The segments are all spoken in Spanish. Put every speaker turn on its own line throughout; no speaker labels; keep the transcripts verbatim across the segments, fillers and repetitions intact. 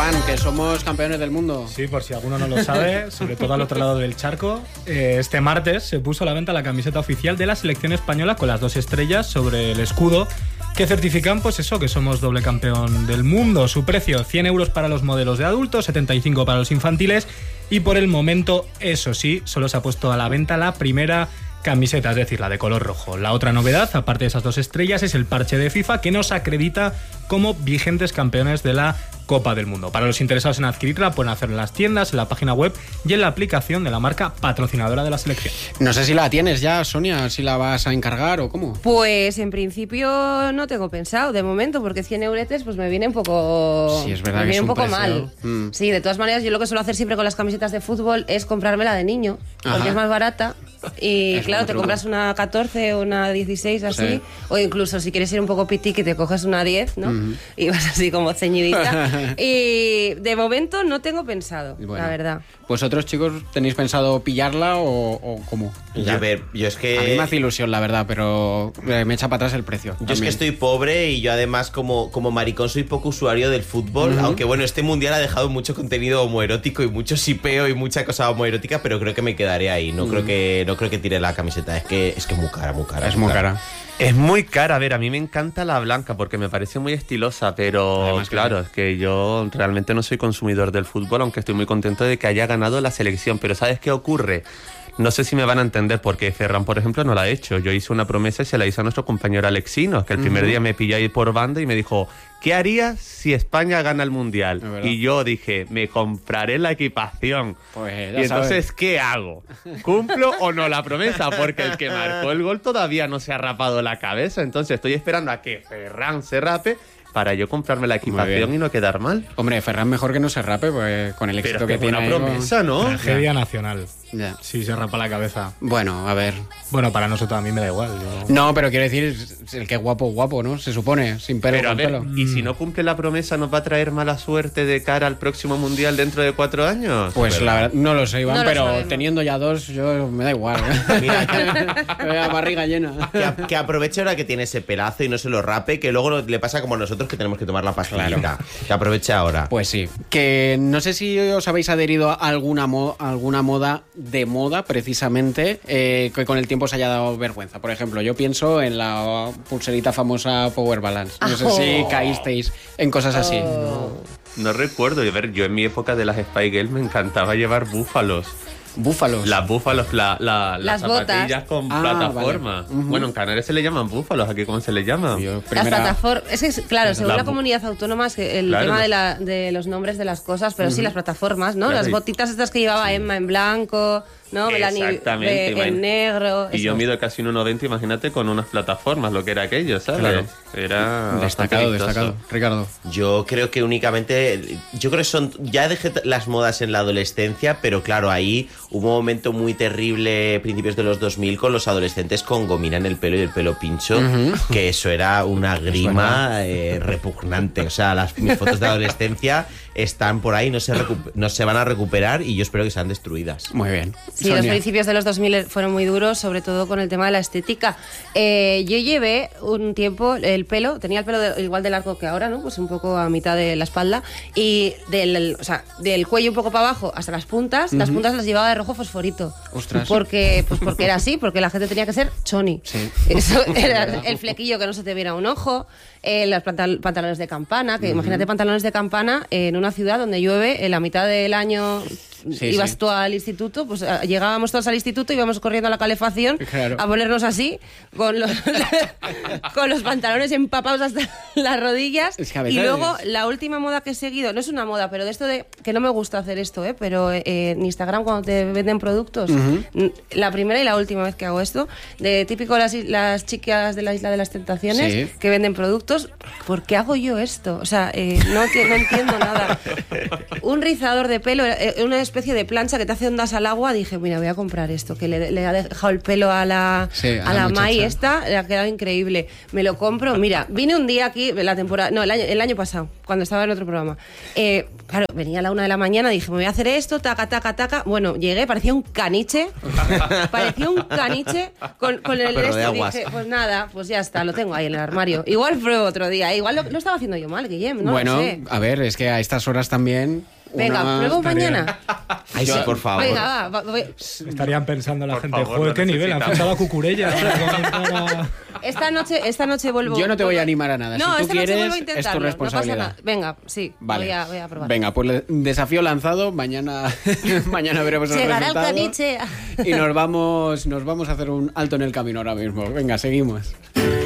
Juan, que somos campeones del mundo.
Sí, por si alguno no lo sabe, sobre todo al otro lado del charco, eh, este martes se puso a la venta la camiseta oficial de la selección española con las dos estrellas sobre el escudo que certifican, pues eso, que somos doble campeón del mundo. Su precio, cien euros para los modelos de adultos, setenta y cinco para los infantiles, y por el momento, eso sí, solo se ha puesto a la venta la primera camiseta, es decir, la de color rojo. La otra novedad, aparte de esas dos estrellas, es el parche de FIFA que nos acredita como vigentes campeones de la Copa del Mundo. Para los interesados en adquirirla, pueden hacerlo en las tiendas, en la página web y en la aplicación de la marca patrocinadora de la selección.
No sé si la tienes ya, Sonia, si la vas a encargar o cómo.
Pues en principio no tengo pensado de momento, porque cien euretes pues me viene un poco,
sí, es verdad
me
que
viene
es
un
un
poco
precio.
mal.
Mm.
Sí, de todas maneras, yo lo que suelo hacer siempre con las camisetas de fútbol es comprármela de niño, porque
Ajá.
es más barata. Y
Es
claro,
buen
te
truco.
compras una catorce o una dieciséis así,
Sí.
o incluso si quieres ir un poco piti, que te coges una diez, ¿no?
Ujú.
Y vas así como ceñidita. Y de momento no tengo pensado,
Bueno,
la verdad.
¿Vosotros, chicos, tenéis pensado pillarla o, o cómo?
Yo, a ver, yo es que...
A mí me hace ilusión, la verdad, pero eh, me echa para atrás el precio.
Yo es
también.
que estoy pobre y yo además como, como maricón soy poco usuario del fútbol,
Uh-huh.
aunque bueno, este mundial ha dejado mucho contenido homoerótico y mucho sipeo y mucha cosa homoerótica, pero creo que me quedaré ahí, no,
Uh-huh.
creo, que, no creo que tire la camiseta, es que es que muy cara, muy cara.
Es muy cara.
Es muy cara, a ver, a mí me encanta la blanca porque me parece muy estilosa, pero
Además que
claro,
sí.
es que yo realmente no soy consumidor del fútbol, aunque estoy muy contento de que haya ganado la selección, pero ¿sabes qué ocurre? No sé si me van a entender porque Ferran, por ejemplo, no la ha hecho. Yo hice una promesa y se la hice a nuestro compañero Alexinos, que el primer
Ujú.
día me pilló ahí por banda y me dijo, ¿qué harías si España gana el Mundial?
Es verdad.
Y yo dije, me compraré la equipación.
Pues ya
Y entonces,
sabes.
¿qué hago? ¿Cumplo o no la promesa? Porque el que marcó el gol todavía no se ha rapado la cabeza. Entonces estoy esperando a que Ferran se rape para yo comprarme la equipación
bien.
y no quedar mal.
Hombre, Ferran mejor que no se rape, pues con el éxito
Pero
que
es que
tiene.
una
ahí, con-
promesa, ¿no?
Tragedia nacional.
Ya.
Si se rapa la cabeza.
Bueno, a ver.
Bueno, para nosotros a mí me da igual. Yo...
No, pero quiero decir, el que es guapo, guapo, ¿no? Se supone, sin pelo,
Pero a
con
ver,
pelo.
¿y si no cumple la promesa nos va a traer mala suerte de cara al próximo Mundial dentro de cuatro años?
Pues la verdad, no lo sé, Iván,
No lo
pero
sabemos.
teniendo ya dos, yo me da igual.
Mira,
La barriga llena.
Que, a- que aproveche ahora que tiene ese pelazo y no se lo rape, que luego no- le pasa como a nosotros que tenemos que tomar la pastillita. Que aproveche ahora.
Pues sí, que no sé si os habéis adherido a alguna, mo- alguna moda de moda, precisamente, eh, que con el tiempo os haya dado vergüenza. Por ejemplo, yo pienso en la pulserita famosa Power Balance. No sé si
Oh.
caísteis en cosas así.
No recuerdo. A ver, yo en mi época de las Spy Girls me encantaba llevar búfalos.
Búfalos.
Las búfalos, la, la,
Las
las zapatillas
botas.
con
Ah,
plataforma.
vale. Ujú.
Bueno, en Canarias se le llaman búfalos, ¿aquí cómo se le llama?
Yo,
Las
primera-
plataformas, es que, es- claro, según
La
la,
bu-
comunidad autónoma es que el
Claro,
tema
no.
de, la, de los nombres de las cosas, pero sí las plataformas, ¿no?
Claro,
Las
y-
botitas estas que llevaba Emma en blanco, ¿no? Melanie
Exactamente,
de-
imagina-
en negro.
Y yo
eso.
mido casi uno noventa, imagínate, con unas plataformas, lo que era aquello, ¿sabes?
Claro.
Era bastante
Destacado,
vistoso.
destacado. Ricardo.
Yo creo que únicamente, yo creo que son, ya dejé t- las modas en la adolescencia, pero claro, ahí hubo un momento muy terrible, principios de los dos mil, con los adolescentes con gomina en el pelo y el pelo pincho, que eso era una grima eh, repugnante. O sea, las, mis fotos de adolescencia están por ahí, no se, recu- no se van a recuperar y yo espero que sean destruidas.
Muy bien.
Sí, los
Sonia.
principios de los dos mil fueron muy duros, sobre todo con el tema de la estética. Eh, yo llevé un tiempo el pelo, tenía el pelo de- igual de largo que ahora, ¿no? Pues un poco a mitad de la espalda y del, o sea, del cuello un poco para abajo hasta las puntas, las puntas las llevaba de rojo fosforito.
Ostras.
Porque, pues porque era así, porque la gente tenía que ser choni.
Sí.
Eso era el flequillo que no se te viera un ojo, eh, los pantal- pantalones de campana, que imagínate pantalones de campana en una ciudad donde llueve en la mitad del año.
Sí,
ibas
sí.
tú al instituto, pues a- llegábamos todos al instituto y íbamos corriendo a la calefacción
Claro.
a ponernos así, con los, con los pantalones empapados hasta las rodillas.
Es que a
Y
veces-
luego la última moda que he seguido, no es una moda, pero de esto de que no me gusta hacer esto, ¿eh? Pero eh, en Instagram cuando te venden productos, n- la primera y la última vez que hago esto, de típico las, is- las chicas de la Isla de las Tentaciones
Sí.
que venden productos, ¿por qué hago yo esto? O sea, eh, no, ti- no entiendo nada. Un rizador de pelo, eh, una, es- especie de plancha que te hace ondas al agua, dije, mira, voy a comprar esto, que le, le ha dejado el pelo a la,
Sí, a
a
la
la Mai
muchacha.
esta, le ha quedado increíble. Me lo compro, mira, vine un día aquí, la temporada, no, el año, el año pasado, cuando estaba en otro programa. Eh, claro, venía a la una de la mañana, dije, me voy a hacer esto, taca, taca, taca. Bueno, llegué, parecía un caniche, parecía un caniche con, con el
Pero de
este,
aguas.
dije, pues nada, pues ya está, lo tengo ahí en el armario. Igual pruebo otro día, igual lo, lo estaba haciendo yo mal, Guillem, no
bueno,
lo sé.
a ver, es que a estas horas también.
Venga,
una
pruebo
tarea-
mañana.
Ay, sí, por favor.
Venga, va, va, voy.
Estarían pensando la
Por
gente,
favor,
joder,
lo
qué nivel, han
necesitamos.
fichado a Cucurella. para comenzar a-
Esta noche, esta noche vuelvo.
Yo no te voy a
vuelvo-
animar a nada.
No,
Si tú
esta noche
quieres,
vuelvo a
es tu
intentarlo.
responsabilidad.
No pasa nada. Venga, sí,
Vale.
voy, a, voy a probar.
Venga, pues le- desafío lanzado. Mañana, mañana veremos el
Llegará el
resultado.
caniche.
Y nos vamos, nos vamos a hacer un alto en el camino ahora mismo. Venga, seguimos.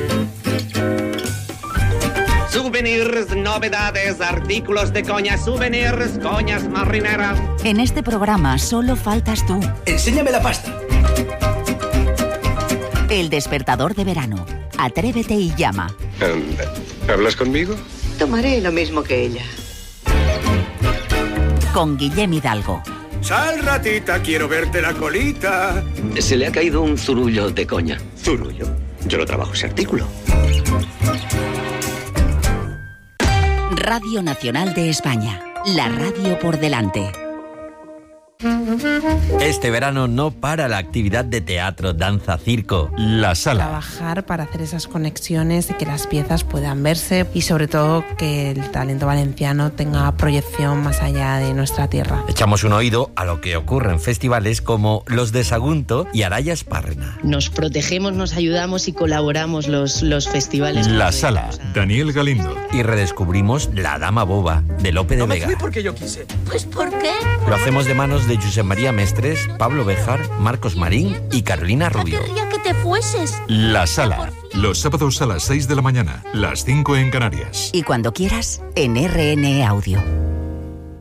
Souvenirs, novedades, artículos de coña, souvenirs, coñas marineras.
En este programa solo faltas tú.
Enséñame la pasta.
El despertador de verano. Atrévete y llama.
Anda, ¿hablas conmigo?
Tomaré lo mismo que ella.
Con Guillem Hidalgo.
Sal, ratita, quiero verte la colita.
Se le ha caído un zurullo de coña. ¿Zurullo? Yo no trabajo ese artículo.
Radio Nacional de España. La radio por delante.
Este verano no para la actividad de teatro, danza, circo. La Sala.
Trabajar para hacer esas conexiones y que las piezas puedan verse y sobre todo que el talento valenciano tenga proyección más allá de nuestra tierra.
Echamos un oído a lo que ocurre en festivales como los de Sagunto y Araya Espárrena.
Nos protegemos, nos ayudamos y colaboramos los, los festivales.
La Sala.
Daniel Galindo.
Y redescubrimos La Dama Boba de Lope de
No me
Vega.
fui porque yo quise.
Pues ¿por qué?
Lo hacemos de manos de Josep María Mestres, Pablo Béjar, Marcos Marín y Carolina Rubio.
Querría que te fueses.
La Sala.
Los sábados a las seis de la mañana, las cinco en Canarias.
Y cuando quieras, en R N E Audio.